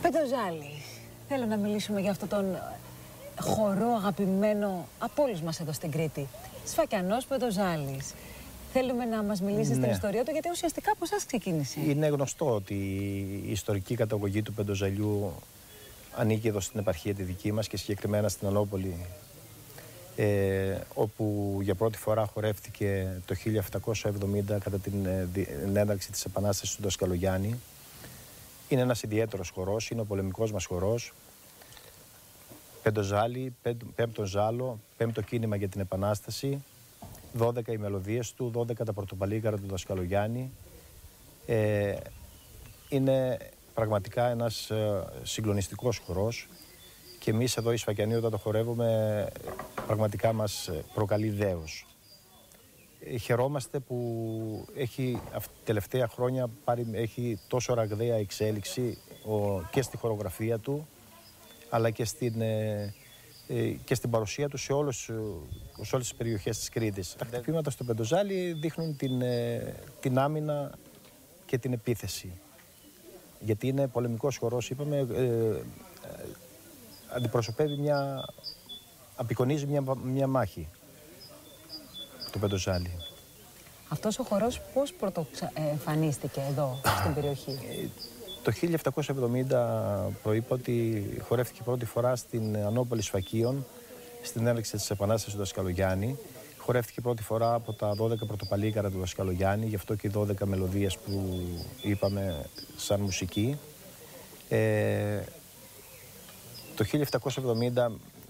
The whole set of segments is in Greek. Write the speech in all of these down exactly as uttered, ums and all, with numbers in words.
Πεντοζάλη, θέλω να μιλήσουμε για αυτόν τον χορό αγαπημένο από όλους μας εδώ στην Κρήτη. Σφακιανός Πεντοζάλης. Θέλουμε να μας μιλήσεις ναι. την ιστορία του, γιατί ουσιαστικά από εσάς ξεκίνησε. Είναι γνωστό ότι η ιστορική καταγωγή του Πεντοζαλιού ανήκει εδώ στην επαρχία τη δική μας και συγκεκριμένα στην Ανώπολη, ε, όπου για πρώτη φορά χορεύτηκε το χίλια επτακόσια εβδομήντα κατά την ε, έναρξη της Επανάστασης του Δασκαλογιάννη. Είναι ένας ιδιαίτερος χορός, είναι ο πολεμικός μας χορός. Πεντοζάλη, πέμπτο ζάλο, πέμπτο κίνημα για την Επανάσταση, δώδεκα οι μελωδίες του, δώδεκα τα πρωτοπαλίκαρα του Δασκαλογιάννη. Ε, είναι πραγματικά ένας ε, συγκλονιστικός χορός και εμείς εδώ οι Σφακιανοί όταν το χορεύουμε πραγματικά μας προκαλεί δέος. Ε, χαιρόμαστε που έχει αυτή, τελευταία χρόνια πάρει, έχει τόσο ραγδαία εξέλιξη ο, και στη χορογραφία του αλλά και στην, ε, ε, και στην παρουσία του σε, όλους, σε όλες τις περιοχές της Κρήτης. Τα χτυπήματα στο Πεντοζάλη δείχνουν την, ε, την άμυνα και την επίθεση. Γιατί είναι πολεμικός χορός, είπαμε, ε, ε, αντιπροσωπεύει μια, απεικονίζει μια, μια μάχη, το Πεντοζάλη. Αυτός ο χορός πώς πρωτοεμφανίστηκε εδώ, στην περιοχή? Το χίλια επτακόσια εβδομήντα προείπα ότι χορεύτηκε πρώτη φορά στην Ανώπολη Σφακίων, στην έναρξη της Επανάστασης του Δασκαλογιάννη. Χορεύτηκε πρώτη φορά από τα δώδεκα πρωτοπαλίκαρα του Δασκαλογιάννη, γι' αυτό και οι δώδεκα μελωδίες που είπαμε σαν μουσική. Ε, το χίλια επτακόσια εβδομήντα,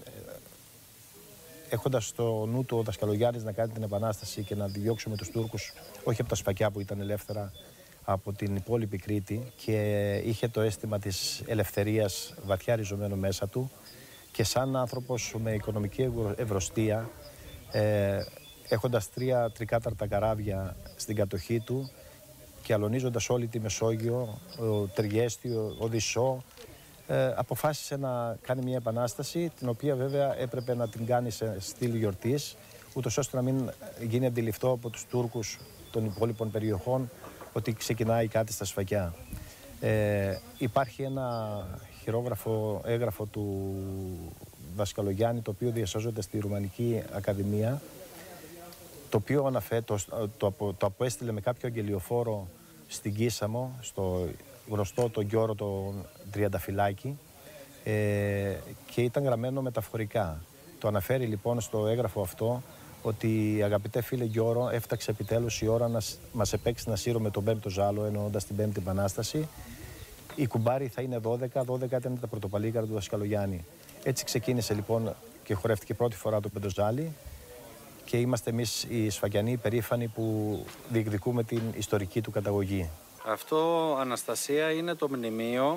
έχοντας στο νου του ο Δασκαλογιάννης να κάνει την Επανάσταση και να διώξουμε τους Τούρκους, όχι από τα Σφακιά που ήταν ελεύθερα, από την υπόλοιπη Κρήτη, και είχε το αίσθημα της ελευθερίας βαθιά ριζωμένο μέσα του, και σαν άνθρωπος με οικονομική ευρωστία, ε, έχοντας τρία τρικάταρτα καράβια στην κατοχή του και αλωνίζοντας όλη τη Μεσόγειο, ο Τεργέστιο, Οδυσσό, ε, αποφάσισε να κάνει μια επανάσταση, την οποία βέβαια έπρεπε να την κάνει σε στυλ γιορτής, ούτως ώστε να μην γίνει αντιληφτό από τους Τούρκους των υπόλοιπων περιοχών ότι ξεκινάει κάτι στα Σφακιά. Ε, υπάρχει ένα χειρόγραφο έγγραφο του Δασκαλογιάννη, το οποίο διασώζεται στη Ρουμανική Ακαδημία, το οποίο αναφέρει, το, το, το, το απέστειλε με κάποιο αγγελιοφόρο στην Κίσαμο, στο γνωστό τον Γιώρο τον Τριανταφυλάκη, ε, και ήταν γραμμένο μεταφορικά. Το αναφέρει λοιπόν στο έγγραφο αυτό ότι, αγαπητέ φίλε Γιώρο, έφταξε επιτέλους η ώρα να μας επέξει να σύρουμε τον πέμπτο ζάλο, εννοώντας την πέμπτη Επανάσταση. Οι κουμπάροι θα είναι δώδεκα, δώδεκα ήταν τα πρωτοπαλίκαρα του Δασκαλογιάννη. Έτσι ξεκίνησε λοιπόν και χορεύτηκε πρώτη φορά το Πεντοζάλη, και είμαστε εμείς οι Σφακιανοί περήφανοι που διεκδικούμε την ιστορική του καταγωγή. Αυτό, Αναστασία, είναι το μνημείο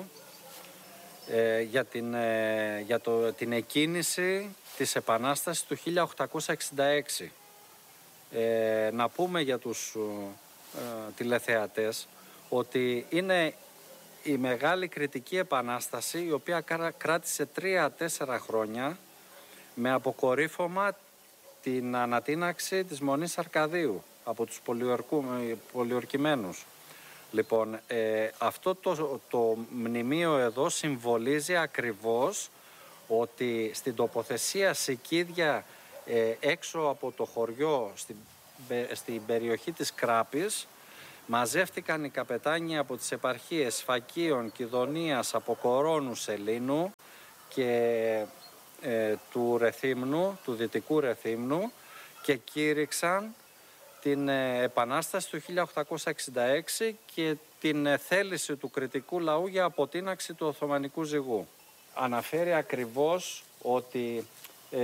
ε, για, την, ε, για το, την εκκίνηση της Επανάστασης του χίλια οκτακόσια εξήντα έξι. Ε, να πούμε για τους ε, τηλεθεατές ότι είναι η Μεγάλη Κρητική Επανάσταση, η οποία κράτησε τρία-τέσσερα χρόνια, με αποκορύφωμα την ανατείναξη της Μονής Αρκαδίου από τους πολιορκημένους. Λοιπόν, ε, αυτό το, το μνημείο εδώ συμβολίζει ακριβώς ότι στην τοποθεσία Σικίδια, ε, έξω από το χωριό, στην, στην περιοχή της Κράπης, μαζεύτηκαν οι καπετάνοι από τις επαρχίες Σφακίων, Κιδωνίας, Αποκορώνου, Σελήνου και ε, του Ρεθύμνου, του Δυτικού Ρεθύμνου, και κήρυξαν την ε, Επανάσταση του χίλια οκτακόσια εξήντα έξι και την ε, θέληση του κρητικού λαού για αποτείναξη του Οθωμανικού ζυγού. Αναφέρει ακριβώς ότι ε,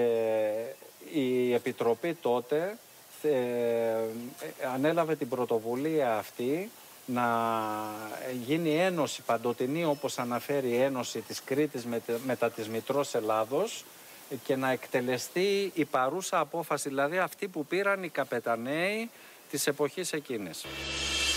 η Επιτροπή τότε ε, ανέλαβε την πρωτοβουλία αυτή να γίνει ένωση παντοτινή, όπως αναφέρει η Ένωση της Κρήτης μετά της Μητρός Ελλάδος, και να εκτελεστεί η παρούσα απόφαση, δηλαδή αυτή που πήραν οι καπεταναίοι της εποχής εκείνης.